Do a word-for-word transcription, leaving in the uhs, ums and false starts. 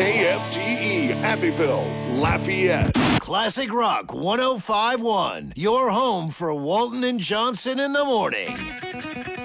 K F T E, Abbeville, Lafayette. Classic Rock one oh five point one, your home for Walton and Johnson in the morning.